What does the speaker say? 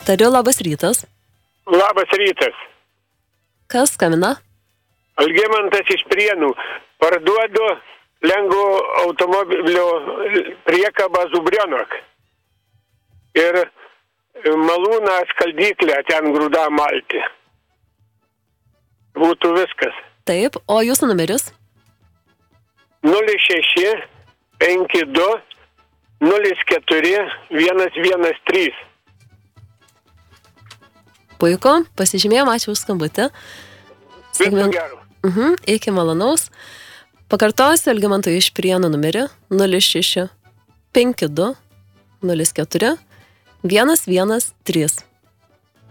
Tariu, labas rytas. Labas rytas. Kas skambina? Algimantas iš Prienų. Parduodu lengvo automobilio priekabą Zubrionok. Ir malūną skaldyklę ten grūda malti. Būtų viskas. Taip, o jūsų numeris? 06 52 04 113. Puiku, pasižymėjom, ačiū už skambutį. Viso gero. Iki malonaus. Pakartosiu Algimantui iš Prienų numerį 06 52 04 113.